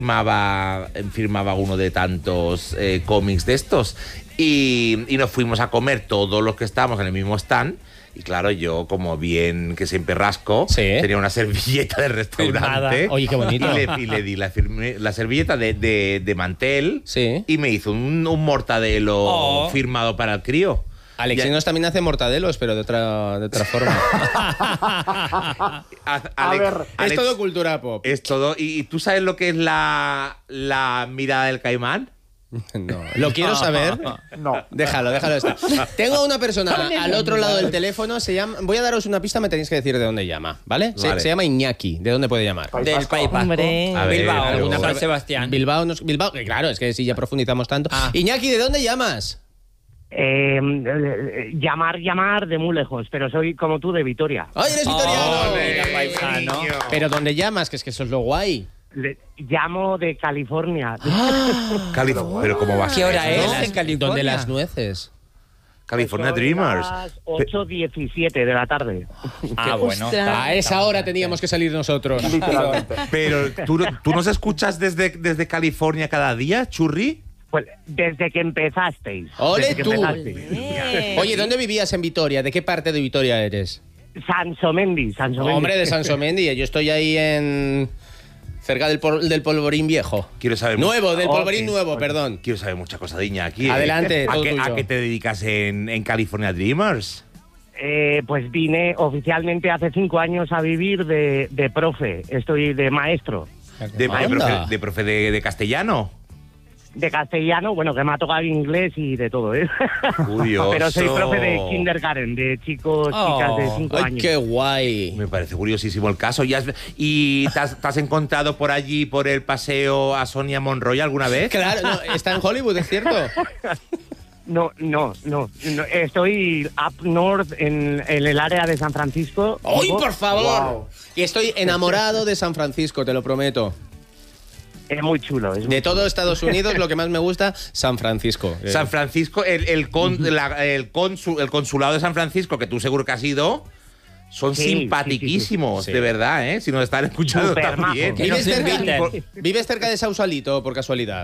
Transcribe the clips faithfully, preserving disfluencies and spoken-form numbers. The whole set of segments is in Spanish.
firmaba, firmaba uno de tantos eh, cómics de estos y, y nos fuimos a comer todos los que estábamos en el mismo stand. Y claro, yo, como bien que siempre rasco, sí. tenía una servilleta de restaurante. Oye, qué bonito. Y le, y le di la, firme, la servilleta de, de, de mantel, sí. y me hizo un, un mortadelo oh. firmado para el crío. Alexinos también hace mortadelos, pero de otra, de otra forma. Alex, a ver, Alex, es todo cultura pop. Es todo. ¿Y, y tú sabes lo que es la, la mirada del caimán? No. ¿Lo quiero saber? No. Déjalo, déjalo estar. Tengo a una persona al otro lado del teléfono. Se llama, voy a daros una pista, me tenéis que decir de dónde llama, ¿vale? Se, vale. se llama Iñaki. ¿De dónde puede llamar? Del País Vasco. Bilbao, alguna San Sebastián. Bilbao, no, Bilbao, claro, es que si ya profundizamos tanto. Ah. Iñaki, ¿de dónde llamas? Eh, eh, llamar, llamar de muy lejos, pero soy como tú de Vitoria. ¡Ay, eres vitoriano! Oh, mira, paisano. Pero ¿dónde llamas? Que es que eso es lo guay. Le, llamo de California. ¡Ah! California. Pero ¿cómo va a ser? ¿Qué hora es ¿No? en California? ¿Dónde las nueces? California Dreamers. ocho diecisiete de la tarde. Ah, bueno. A esa hora teníamos que salir nosotros. Pero ¿tú, ¿tú nos escuchas desde, desde California cada día, Churri? Pues desde que empezasteis. ¡Ole desde que tú! empezasteis. Oye, ¿dónde vivías en Vitoria? ¿De qué parte de Vitoria eres? Sansomendi, Sansomendi. Hombre, de Sansomendi. Yo estoy ahí en... cerca del, pol del polvorín viejo. Quiero saber... Nuevo, del polvorín okay. nuevo, perdón. Quiero saber mucha cosa de Iñaki. Adelante, ¿eh? todo ¿A, qué, tuyo. ¿A qué te dedicas en, en California Dreamers? Eh, pues vine oficialmente hace cinco años a vivir de, de profe. Estoy de maestro. ¿De, de profe, de, profe de, de castellano? De castellano, bueno, que me ha tocado inglés y de todo, ¿eh? Curioso. Pero soy profe de kindergarten, de chicos, oh, chicas de cinco ay, años. ¡Qué guay! Me parece curiosísimo el caso. ¿Y, has, y te, has, te has encontrado por allí, por el paseo, a Sonia Monroy alguna vez? Claro, no, está en Hollywood, ¿es cierto? No, no, no, no. Estoy up north en, en el área de San Francisco. ¡Ay, por favor! Wow. Y estoy enamorado de San Francisco, te lo prometo. Es muy chulo. Es muy De todo chulo. Estados Unidos, lo que más me gusta, San Francisco. San Francisco, el, el, con, la, el, consul, el consulado de San Francisco, que tú seguro que has ido, son sí, simpaticísimos, sí, sí, sí. de verdad, ¿eh? Si nos están escuchando Super también. majo. ¿Vives cerca, inviten. ¿Vives cerca de Sausalito, por casualidad?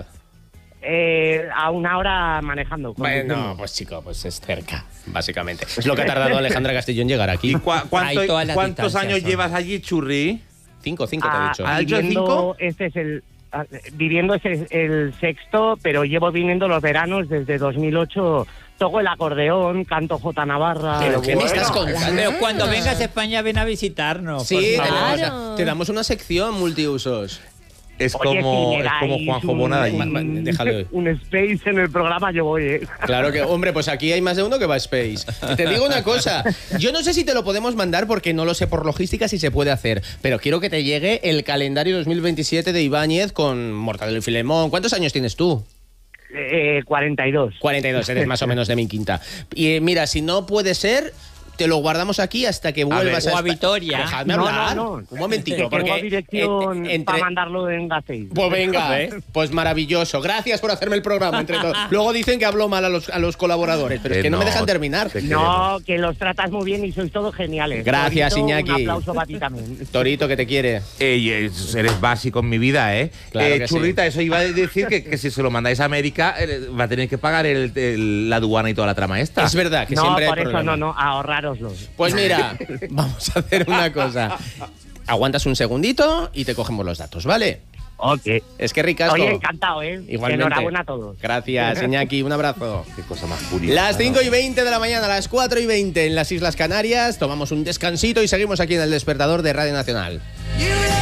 Eh, a una hora manejando. Bueno, pues chico, pues es cerca, básicamente. Es lo que ha tardado Alejandra Castillo en llegar aquí. ¿Y cua, cuánto, Ahí todas las cuántos años distancias son. llevas allí, Churri? Cinco, cinco te he Ah, dicho. ¿Ha dicho viviendo, cinco? este es el... ah, Viviendo este es el sexto, pero llevo viniendo los veranos desde dos mil ocho. Toco el acordeón, canto J. Navarra. ¿Pero qué me Bueno, estás contando? Pero cuando vengas a España, ven a visitarnos. Sí, por te, favor. damos- te damos una sección multiusos. Es Oye, como, si me es como dais Juanjo un- Bonada allí. Ma- ma- déjalo. Un space en el programa, yo voy, ¿eh? Claro que, hombre, pues aquí hay más de uno que va a Space. Te digo una cosa, yo no sé si te lo podemos mandar porque no lo sé por logística si se puede hacer, pero quiero que te llegue el calendario dos mil veintisiete de Ibáñez con Mortadelo y Filemón. ¿Cuántos años tienes tú? Eh, cuarenta y dos. cuarenta y dos, eres más o menos de mi quinta. Y eh, mira, si no puede ser, te lo guardamos aquí hasta que vuelvas ver, a, o a Espa- Vitoria. Dejadme No, hablar. no, no. Un momentito, Que porque tengo dirección eh, entre- para mandarlo en Gasteiz. Pues venga, pues maravilloso. Gracias por hacerme el programa entre todos. Luego dicen que hablo mal a los, a los colaboradores, pero es Eh, que no, me no, dejan terminar. te- No, que los tratas muy bien y sois todos geniales. Gracias, Torito, Iñaki. Un aplauso para ti también. Torito, que te quiere. Ey, es- eres básico en mi vida, ¿eh? Claro Eh, que Churrita, sí. eso iba a decir que, que si se lo mandáis a América, eh, va a tener que pagar el, el- la aduana y toda la trama esta. Es verdad que No, siempre hay por eso problema. no, no, ahorrároslo. Pues mira, vamos a hacer una cosa. Aguantas un segundito y te cogemos los datos, ¿vale? Ok. Es que ricasco. Oye, encantado, ¿eh? Igualmente. Enhorabuena a todos. Gracias, Iñaki. Un abrazo. Qué cosa más curiosa. Las cinco ¿no? y veinte de la mañana, las cuatro y veinte en las Islas Canarias. Tomamos un descansito y seguimos aquí en el Despertador de Radio Nacional.